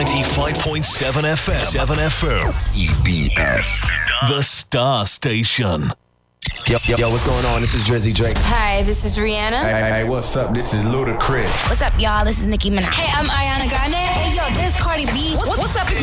95.7 FM. 7 FM. EBS. The Star Station. Yo, what's going on? This is Drizzy Drake. Hi, this is Rihanna. Hey, what's up? This is Ludacris. What's up, y'all? This is Nicki Minaj. Hey, I'm Ariana Grande. Hey, yo, this is Cardi B. What's up? It's